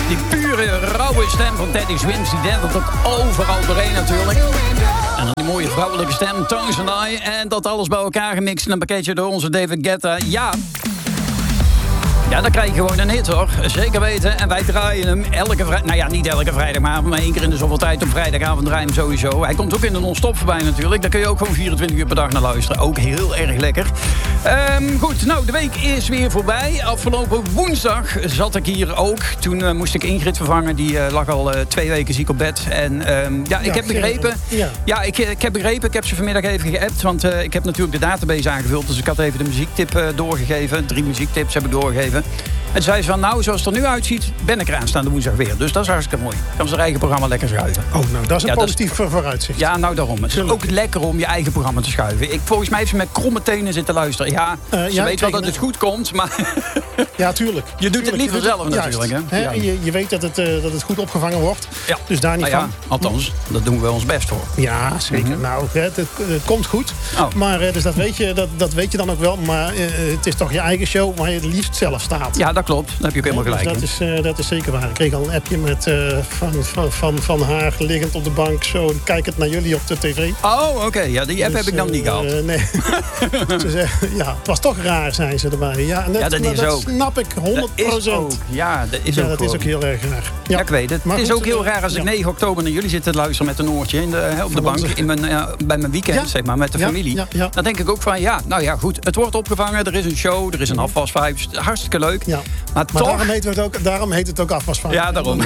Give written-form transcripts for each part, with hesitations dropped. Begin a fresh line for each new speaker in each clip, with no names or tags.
Die pure, rauwe stem van Teddy Swims, die dendert ook overal doorheen natuurlijk. En dan die mooie vrouwelijke stem, Tones and I. En dat alles bij elkaar gemixt in een pakketje door onze David Guetta. Ja, dan krijg je gewoon een hit, hoor. Zeker weten. En wij draaien hem elke vrijdag. Nou ja, niet elke vrijdag, maar 1 keer in de zoveel tijd op vrijdagavond draaien hem sowieso. Hij komt ook in de non-stop voorbij natuurlijk. Daar kun je ook gewoon 24 uur per dag naar luisteren. Ook heel erg lekker. Goed, nou, de week is weer voorbij. Afgelopen woensdag zat ik hier ook. Toen moest ik Ingrid vervangen. Die lag al 2 weken ziek op bed. En ik heb begrepen... Ja, ik heb begrepen. Ik heb ze vanmiddag even geappt. Want ik heb natuurlijk de database aangevuld. Dus ik had even de muziektip doorgegeven. 3 muziektips heb ik doorgegeven. En zei ze van, nou, zoals het er nu uitziet, ben ik er aanstaande woensdag weer. Dus dat is hartstikke mooi. Kan ze haar eigen programma lekker schuiven.
Oh, nou, dat is een positief vooruitzicht.
Ja, nou daarom. Het is ook lekker om je eigen programma te schuiven. Volgens mij heeft ze met kromme tenen zitten luisteren. Ja, ze weet wel dat het goed komt, maar...
Ja, tuurlijk.
Je doet het liever zelf natuurlijk. Hè?
Ja. Je weet dat het goed opgevangen wordt.
Ja.
Dus daar niet van.
Althans, dat doen we ons best voor.
Ja, zeker. Nou, het komt goed. Oh. Maar dus dat weet je dan ook wel. Maar het is toch je eigen show waar je het liefst zelf staat.
Ja, dat klopt. Daar heb je ook helemaal gelijk
in. Dat is zeker waar. Ik kreeg al een appje met, van haar liggend op de bank. Zo kijkend naar jullie op de tv.
Oh, oké. Ja, die app heb ik dan niet gehad.
Nee. Ze zeggen, ja, het was toch raar, zijn ze erbij. Ja, en dat snap ik 100%.
Dat is ook,
dat is ook heel erg raar.
Ja, ik weet het. Maar het is ook heel raar als ik 9 oktober naar jullie zit te luisteren met een oortje op de bank. Bij mijn weekend, zeg maar, met de familie. Ja. Dan denk ik ook van, goed. Het wordt opgevangen. Er is een show. Er is een afwasvijf. Hartstikke leuk.
Ja. Maar toch... daarom heet het ook afwasvijf.
Ja, daarom.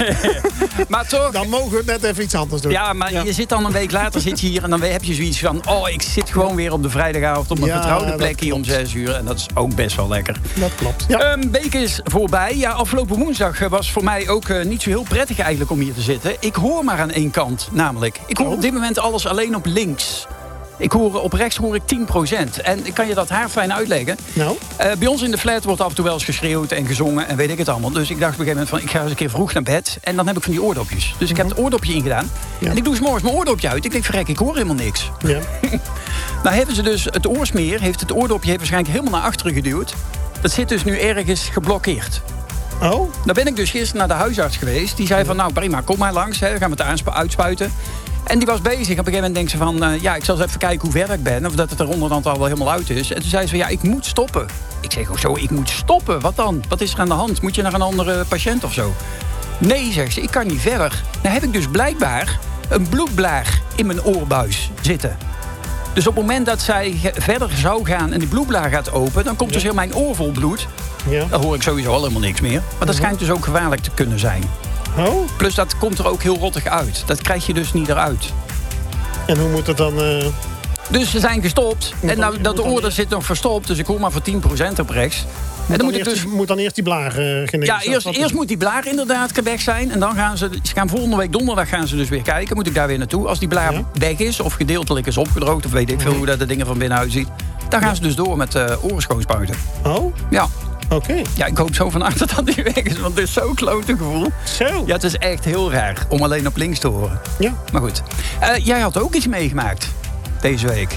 Maar toch...
Dan mogen we het net even iets anders doen.
Ja, maar je zit dan een week later zit je hier en dan heb je zoiets van... ik zit gewoon weer op de vrijdagavond op mijn vertrouwde plek hier om 6 uur. En dat is ook best wel lekker.
Dat klopt. Ja.
Week is voorbij. Ja, afgelopen woensdag was voor mij ook niet zo heel prettig eigenlijk om hier te zitten. Ik hoor maar aan één kant, namelijk. Ik hoor op dit moment alles alleen op links. Op rechts hoor ik 10%. En ik kan je dat haarfijn uitleggen.
Nou?
Bij ons in de flat wordt af en toe wel eens geschreeuwd en gezongen en weet ik het allemaal. Dus ik dacht op een gegeven moment van, ik ga eens een keer vroeg naar bed. En dan heb ik van die oordopjes. Dus ik heb het oordopje ingedaan. Ja. En ik doe 's morgens mijn oordopje uit. Ik denk, verrek, ik hoor helemaal niks.
Ja.
Nou hebben ze dus het oorsmeer, het oordopje heeft waarschijnlijk helemaal naar achteren geduwd. Dat zit dus nu ergens geblokkeerd.
Oh?
Dan ben ik dus gisteren naar de huisarts geweest. Die zei van, nou prima, kom maar langs. Dan gaan we het uitspuiten. En die was bezig. Op een gegeven moment denkt ze van... ik zal eens even kijken hoe ver ik ben. Of dat het er onderhand al wel helemaal uit is. En toen zei ze van, ik moet stoppen. Ik zeg, zo, ik moet stoppen? Wat dan? Wat is er aan de hand? Moet je naar een andere patiënt of zo? Nee, zegt ze, ik kan niet verder. Nou heb ik dus blijkbaar een bloedblaar in mijn oorbuis zitten. Dus op het moment dat zij verder zou gaan en die bloedblaar gaat open... dan komt dus heel mijn oor vol bloed. Ja. Dan hoor ik sowieso al helemaal niks meer. Maar dat schijnt dus ook gevaarlijk te kunnen zijn.
Oh?
Plus dat komt er ook heel rottig uit. Dat krijg je dus niet eruit.
En hoe moet het dan...
Dus ze zijn gestopt. En dat oor zit nog verstopt. Dus ik hoor maar voor 10% op rechts.
En dan moet dan eerst die blaar genezen?
Ja, eerst moet die blaar inderdaad weg zijn. En dan gaan ze volgende week donderdag gaan ze dus weer kijken. Moet ik daar weer naartoe. Als die blaar weg is of gedeeltelijk is opgedroogd... of weet ik veel hoe dat de dingen van binnenuit ziet... dan gaan ze dus door met oorenschoonspuiten.
Oh?
Ja.
Oké.
Ja, ik hoop zo van harte dat die weg is. Want het is zo'n klote gevoel.
Zo?
Ja, het is echt heel raar om alleen op links te horen.
Ja.
Maar goed. Jij had ook iets meegemaakt deze week.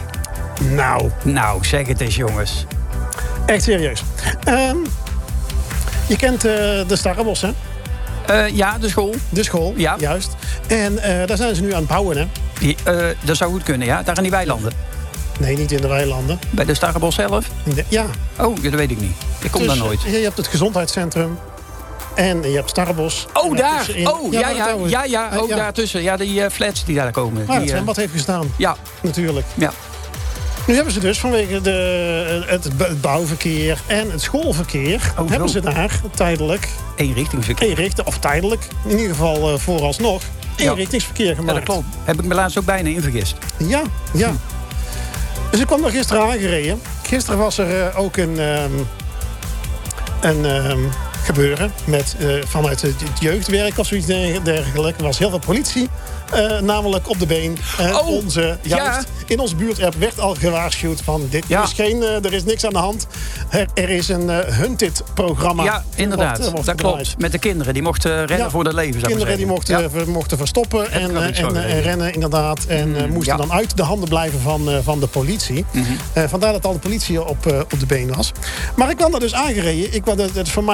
Nou, zeg het eens, jongens.
Echt serieus. Je kent de Starrebos, hè?
Ja, de school.
De school, ja. Juist. En daar zijn ze nu aan het bouwen, hè?
Dat zou goed kunnen, ja. Daar in die weilanden.
Nee, niet in de weilanden.
Bij de Starrebos zelf?
Ja.
Oh, dat weet ik niet. Ik kom daar nooit.
Je hebt het gezondheidscentrum. En je hebt Starrebos.
Oh, daar! Ja. Ook daartussen. Ja, die flats die daar komen.
Maar het zwembad heeft gestaan.
Ja.
Natuurlijk.
Ja.
Nu hebben ze dus vanwege het bouwverkeer en het schoolverkeer... hebben ze daar tijdelijk...
Eenrichtingsverkeer.
Of tijdelijk, in ieder geval vooralsnog... eenrichtingsverkeer gemaakt.
Ja, dat klopt. Heb ik me laatst ook bijna in vergist.
Ja. Dus ik kwam er gisteren aangereden. Gisteren was er ook een gebeuren vanuit het jeugdwerk of zoiets dergelijks. Er was heel veel politie, namelijk op de been. In onze buurt werd al gewaarschuwd van er is niks aan de hand. Er is een Hunted-programma.
Ja, inderdaad. Dat klopt. Met de kinderen. Die mochten rennen voor hun leven.
Kinderen die mochten verstoppen en rennen inderdaad. En moesten dan uit de handen blijven van de politie. Mm-hmm. Vandaar dat al de politie op de been was. Maar ik kwam daar dus aangereden. Dat is voor mij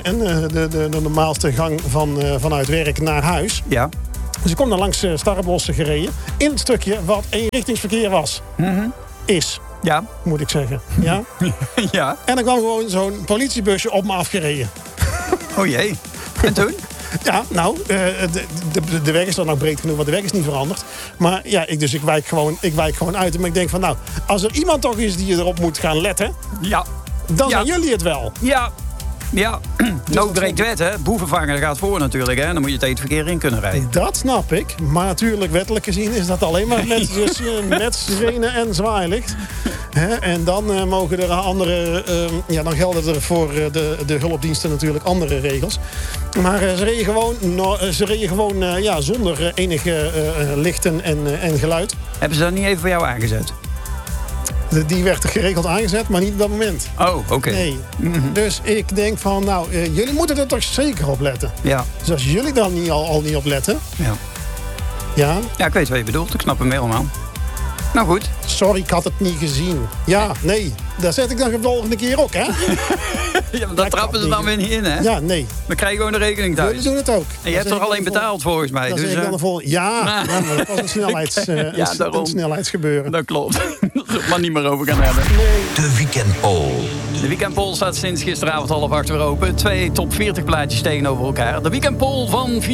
de normaalste gang vanuit werk naar huis.
Ja.
Dus ik kom dan langs Starrebossen gereden. In het stukje wat eenrichtingsverkeer was. Is,
Ja.
moet ik zeggen. Ja?
Ja.
En dan kwam gewoon zo'n politiebusje op me afgereden.
Oh jee. En toen?
Ja, nou, de weg is dan nog breed genoeg, want de weg is niet veranderd. Maar ja, ik wijk gewoon uit. Maar ik denk van, nou, als er iemand toch is die erop moet gaan letten,
Ja.
dan zijn jullie het wel.
Ja. Ja. Nood breekt wet, hè. Boevenvanger gaat voor natuurlijk, hè. Dan moet je het verkeer in kunnen rijden.
Dat snap ik. Maar natuurlijk, wettelijk gezien is dat alleen maar met sirene en zwaailicht. En dan mogen er andere... dan gelden er voor de hulpdiensten natuurlijk andere regels. Maar ze reden gewoon zonder enige lichten en geluid.
Hebben ze dat niet even voor jou aangezet?
Die werd geregeld aangezet, maar niet op dat moment.
Oh, oké.
Nee. Dus ik denk van, nou, jullie moeten er toch zeker op letten.
Ja.
Dus als jullie dan al niet op letten...
Ja.
Ja.
Ja, ik weet wat je bedoelt. Ik snap hem helemaal. Nou goed.
Sorry, ik had het niet gezien. Ja, nee. Daar zet ik dan de volgende keer ook, hè?
Ja, maar dat trappen ze dan weer niet in, hè?
Ja, nee.
We krijgen gewoon de rekening thuis.
Jullie doen het ook.
En je hebt toch alleen betaald, volgens mij.
Dan
Dus,
zeg ik dan de volgende... Ja, maar dat was een snelheidsgebeuren.
Dat klopt. Dat we het maar niet meer over gaan hebben.
De Weekendpoll.
De Weekendpoll staat sinds gisteravond 7:30 weer open. 2 top 40 plaatjes tegenover elkaar. De Weekendpoll van